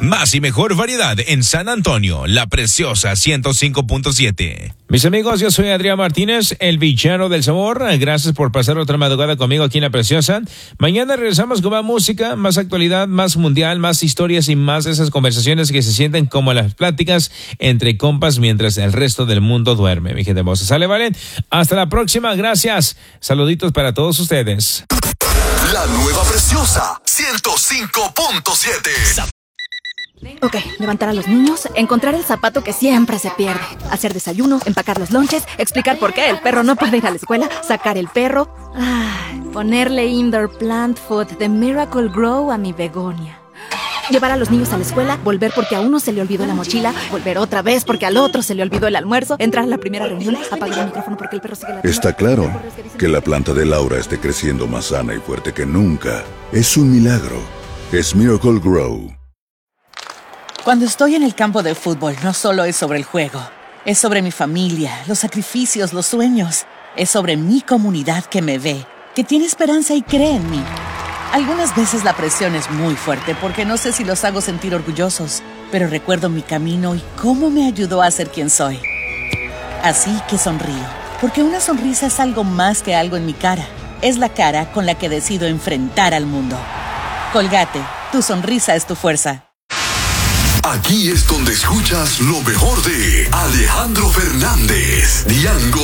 Más y mejor variedad en San Antonio, La Preciosa 105.7. Mis amigos, yo soy Adrián Martínez, el villano del sabor. Gracias por pasar otra madrugada conmigo aquí en La Preciosa. Mañana regresamos con más música, más actualidad, más mundial, más historias y más de esas conversaciones que se sienten como las pláticas entre compas mientras el resto del mundo duerme. Mi gente hermosa, ¿sale, vale? Hasta la próxima, gracias. Saluditos para todos ustedes. La nueva Preciosa 105.7. Ok, levantar a los niños, encontrar el zapato que siempre se pierde, hacer desayuno, empacar los lonches, explicar por qué el perro no puede ir a la escuela, sacar el perro, ponerle indoor plant food de Miracle Grow a mi begonia. Llevar a los niños a la escuela, volver porque a uno se le olvidó la mochila, volver otra vez porque al otro se le olvidó el almuerzo, entrar a la primera reunión, apagar el micrófono porque el perro sigue ladrando. Está claro que la planta de Laura esté creciendo más sana y fuerte que nunca. Es un milagro. Es Miracle Grow. Cuando estoy en el campo de fútbol, no solo es sobre el juego. Es sobre mi familia, los sacrificios, los sueños. Es sobre mi comunidad que me ve, que tiene esperanza y cree en mí. Algunas veces la presión es muy fuerte porque no sé si los hago sentir orgullosos, pero recuerdo mi camino y cómo me ayudó a ser quien soy. Así que sonrío, porque una sonrisa es algo más que algo en mi cara. Es la cara con la que decido enfrentar al mundo. Colgate, tu sonrisa es tu fuerza. Aquí es donde escuchas lo mejor de Alejandro Fernández, Diango.